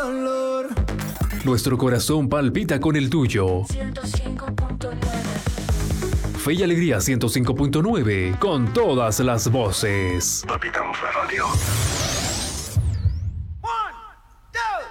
dolor. Nuestro corazón palpita con el tuyo. 105.9. Fe y Alegría 105.9, con todas las voces. Palpitamos la radio.